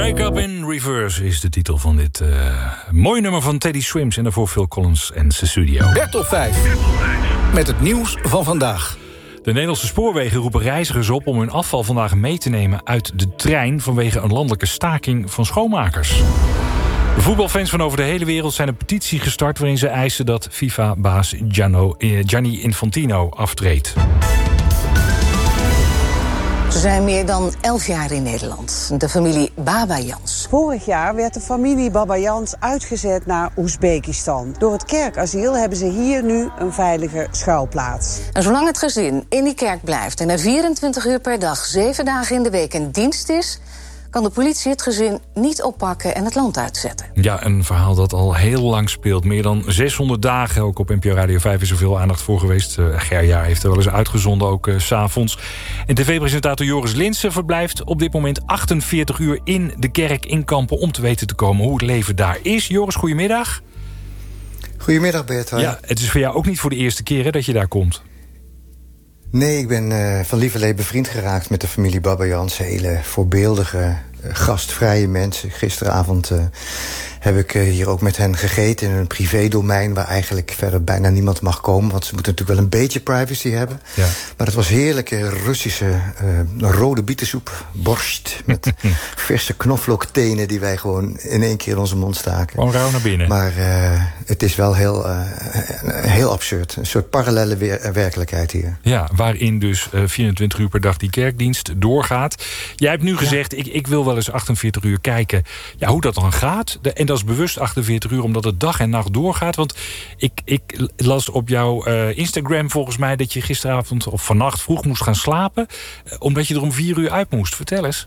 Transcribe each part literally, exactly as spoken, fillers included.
Break Up in Reverse is de titel van dit uh, mooie nummer van Teddy Swims. En daarvoor Phil Collins en Sussudio. Bert op vijf. Met het nieuws van vandaag. De Nederlandse spoorwegen roepen reizigers op om hun afval vandaag mee te nemen uit de trein vanwege een landelijke staking van schoonmakers. De voetbalfans van over de hele wereld zijn een petitie gestart waarin ze eisen dat FIFA-baas Gianni Infantino aftreedt. Ze zijn meer dan elf jaar in Nederland. De familie Babayans. Vorig jaar werd de familie Babayans uitgezet naar Oezbekistan. Door het kerkasiel hebben ze hier nu een veilige schuilplaats. En zolang het gezin in die kerk blijft en er vierentwintig uur per dag, zeven dagen in de week in dienst is, kan de politie het gezin niet oppakken en het land uitzetten. Ja, een verhaal dat al heel lang speelt. Meer dan zeshonderd dagen. Ook op N P O Radio vijf is er veel aandacht voor geweest. Uh, Gerja heeft er wel eens uitgezonden, ook uh, 's avonds. En tv-presentator Joris Linssen verblijft op dit moment achtenveertig uur in de kerk in Kampen om te weten te komen hoe het leven daar is. Joris, goedemiddag. Goedemiddag, Bert. Ja, het is voor jou ook niet voor de eerste keer hè, dat je daar komt. Nee, ik ben uh, van lieverlee bevriend geraakt met de familie Babayans. Hele voorbeeldige, uh, gastvrije mensen. Gisteravond uh, heb ik uh, hier ook met hen gegeten in een privédomein waar eigenlijk verder bijna niemand mag komen. Want ze moeten natuurlijk wel een beetje privacy hebben. Ja. Maar het was heerlijke Russische uh, rode bietensoep, borst met verse knoflooktenen die wij gewoon in één keer in onze mond staken. Gewoon rauw naar binnen. Maar uh, het is wel heel, uh, heel absurd. Een soort parallele weer- werkelijkheid hier. Ja, waarin dus uh, vierentwintig uur per dag die kerkdienst doorgaat. Jij hebt nu gezegd, ja. ik, ik wil wel eens achtenveertig uur kijken ja, hoe dat dan gaat. De, en dat is bewust achtenveertig uur, omdat het dag en nacht doorgaat. Want ik, ik las op jouw uh, Instagram volgens mij dat je gisteravond of vannacht vroeg moest gaan slapen, uh, omdat je er om vier uur uit moest. Vertel eens.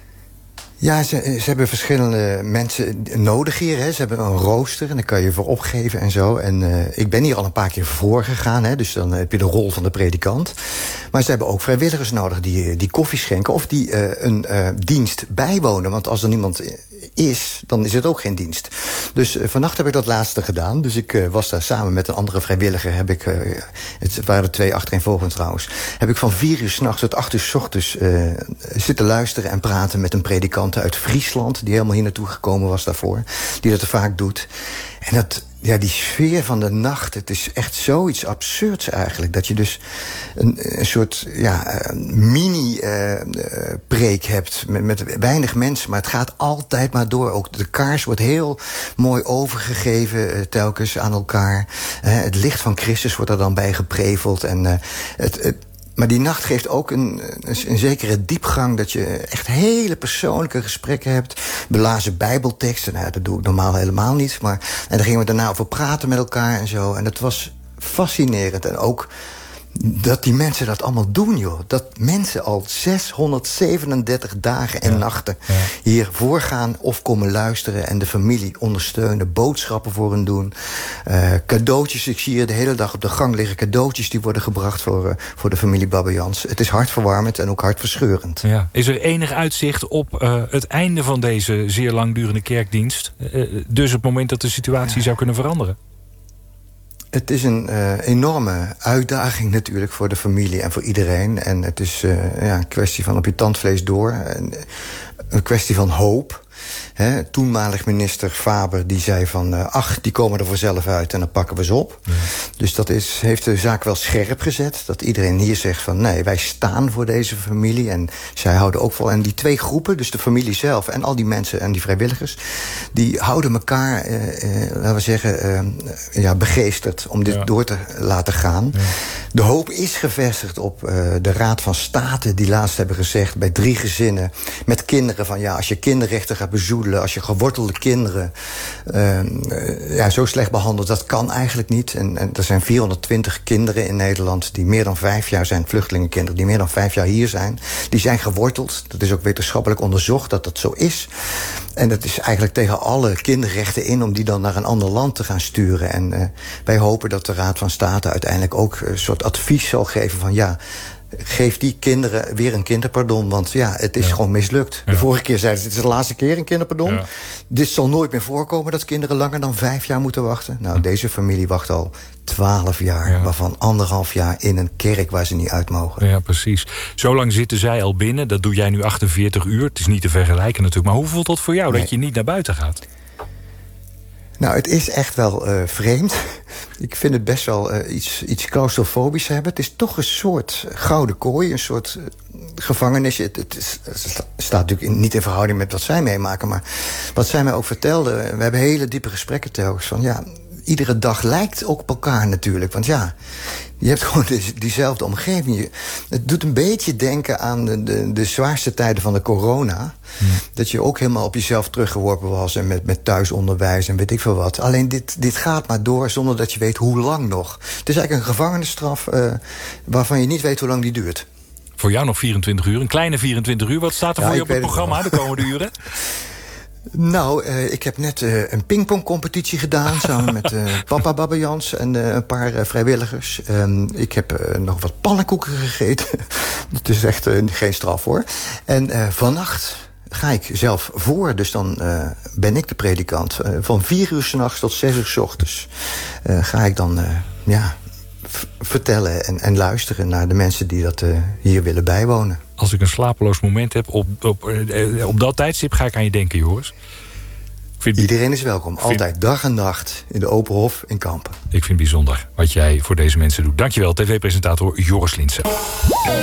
Ja, ze, ze hebben verschillende mensen nodig hier. Hè. Ze hebben een rooster en daar kan je voor opgeven en zo. En uh, ik ben hier al een paar keer voor gegaan, hè, dus dan heb je de rol van de predikant. Maar ze hebben ook vrijwilligers nodig die, die koffie schenken of die uh, een uh, dienst bijwonen. Want als er niemand is, dan is het ook geen dienst. Dus uh, vannacht heb ik dat laatste gedaan. Dus ik uh, was daar samen met een andere vrijwilliger. Heb ik, uh, het waren er twee achtereenvolgend trouwens. Heb ik van vier uur 's nachts tot acht uur 's ochtends uh, zitten luisteren en praten met een predikant uit Friesland, die helemaal hier naartoe gekomen was daarvoor. Die dat er vaak doet. En dat, ja, die sfeer van de nacht, het is echt zoiets absurds eigenlijk. Dat je dus een, een soort ja, mini-preek uh, hebt met, met weinig mensen. Maar het gaat altijd maar door. Ook de kaars wordt heel mooi overgegeven uh, telkens aan elkaar. Uh, het licht van Christus wordt er dan bij gepreveld. En uh, het... het Maar die nacht geeft ook een, een, een zekere diepgang, dat je echt hele persoonlijke gesprekken hebt. Belazen bijbelteksten, nou, dat doe ik normaal helemaal niet. Maar, en daar gingen we daarna over praten met elkaar en zo. En dat was fascinerend. En ook dat die mensen dat allemaal doen, joh. Dat mensen al zeshonderdzevenendertig dagen en ja, nachten ja. hier voorgaan of komen luisteren en de familie ondersteunen, boodschappen voor hen doen. Uh, cadeautjes, ik zie hier de hele dag op de gang liggen cadeautjes die worden gebracht voor, uh, voor de familie Babayans. Het is hartverwarmend en ook hartverscheurend. Ja. Is er enig uitzicht op uh, het einde van deze zeer langdurende kerkdienst? Uh, dus het moment dat de situatie ja. zou kunnen veranderen? Het is een uh, enorme uitdaging natuurlijk voor de familie en voor iedereen. En het is uh, ja, een kwestie van op je tandvlees door. Een, een kwestie van hoop. He, toenmalig minister Faber die zei van uh, ach, die komen er vanzelf uit en dan pakken we ze op. Ja. Dus dat is, heeft de zaak wel scherp gezet. Dat iedereen hier zegt van nee, wij staan voor deze familie. En zij houden ook vol. En die twee groepen, dus de familie zelf en al die mensen en die vrijwilligers, die houden elkaar, uh, uh, laten we zeggen, uh, ja, begeesterd om dit ja. door te laten gaan. Ja. De hoop is gevestigd op uh, de Raad van State die laatst hebben gezegd bij drie gezinnen met kinderen van ja, als je kinderrechten gaat bezoedelen, als je gewortelde kinderen uh, uh, ja, zo slecht behandelt, dat kan eigenlijk niet. En, en er zijn vierhonderdtwintig kinderen in Nederland die meer dan vijf jaar zijn, vluchtelingenkinderen die meer dan vijf jaar hier zijn. Die zijn geworteld. Dat is ook wetenschappelijk onderzocht dat dat zo is. En dat is eigenlijk tegen alle kinderrechten in om die dan naar een ander land te gaan sturen. En uh, wij hopen dat de Raad van State uiteindelijk ook een soort advies zal geven van ja, geef die kinderen weer een kinderpardon. Want ja, het is ja. gewoon mislukt. Ja. De vorige keer zeiden ze, het is de laatste keer een kinderpardon. Ja. Dit zal nooit meer voorkomen dat kinderen langer dan vijf jaar moeten wachten. Nou, hm. deze familie wacht al twaalf jaar. Ja. Waarvan anderhalf jaar in een kerk waar ze niet uit mogen. Ja, precies. Zo lang zitten zij al binnen. Dat doe jij nu achtenveertig uur. Het is niet te vergelijken natuurlijk. Maar hoe voelt dat voor jou nee. dat je niet naar buiten gaat? Nou, het is echt wel uh, vreemd. Ik vind het best wel uh, iets, iets claustrofobisch hebben. Het is toch een soort gouden kooi, een soort uh, gevangenis. Het, het, is, het staat natuurlijk niet in verhouding met wat zij meemaken. Maar wat zij mij ook vertelde, we hebben hele diepe gesprekken telkens van ja, iedere dag lijkt ook op elkaar natuurlijk. Want ja, je hebt gewoon die, diezelfde omgeving. Je, het doet een beetje denken aan de, de, de zwaarste tijden van de corona. Ja. Dat je ook helemaal op jezelf teruggeworpen was. En met, met thuisonderwijs en weet ik veel wat. Alleen dit, dit gaat maar door zonder dat je weet hoe lang nog. Het is eigenlijk een gevangenisstraf uh, waarvan je niet weet hoe lang die duurt. Voor jou nog vierentwintig uur, een kleine vierentwintig uur. Wat staat er ja, voor je op het programma het de komende uren? Nou, uh, ik heb net uh, een pingpongcompetitie gedaan samen met uh, papa Babbejans en uh, een paar uh, vrijwilligers. Um, ik heb uh, nog wat pannenkoeken gegeten. Dat is echt uh, geen straf, hoor. En uh, vannacht ga ik zelf voor, dus dan uh, ben ik de predikant. Uh, van vier uur 's nachts tot zes uur 's ochtends uh, ga ik dan, uh, ja, v- vertellen en, en luisteren naar de mensen die dat uh, hier willen bijwonen. Als ik een slapeloos moment heb, op, op, op dat tijdstip ga ik aan je denken, Joris. Vind... Iedereen is welkom. Vind... Altijd dag en nacht in de Open Hof in Kampen. Ik vind het bijzonder wat jij voor deze mensen doet. Dankjewel, tv-presentator Joris Linssen.